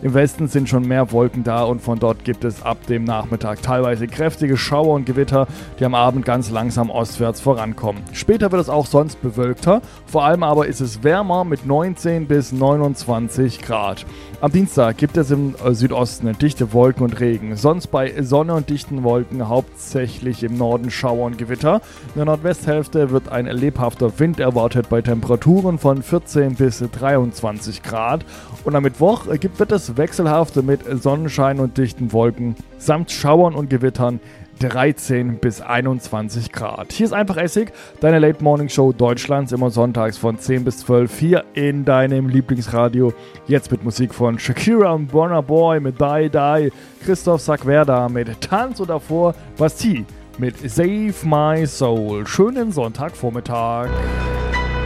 Im Westen sind schon mehr Wolken da und von dort gibt es ab dem Nachmittag teilweise kräftige Schauer und Gewitter, die am Abend ganz langsam ostwärts vorankommen. Später wird es auch sonst bewölkter, vor allem aber ist es wärmer mit 19 bis 29 Grad. Am Dienstag gibt es im Südosten dichte Wolken und Regen, sonst bei Sonne und dichten Wolken hauptsächlich im Norden Schauer und Gewitter. In der Nordwesthälfte wird ein lebhafter Wind erwartet bei Temperaturen von 14 bis 23 Grad. Und am Mittwoch wird es wechselhaft mit Sonnenschein und dichten Wolken samt Schauern und Gewittern 13 bis 21 Grad. Hier ist einfach Essig, deine Late Morning Show Deutschlands, immer sonntags von 10 bis 12 hier in deinem Lieblingsradio. Jetzt mit Musik von Shakira und Burna Boy mit Die Die, Christoph Sackwerda mit Tanz und davor Bastille mit Save My Soul. Schönen Sonntagvormittag.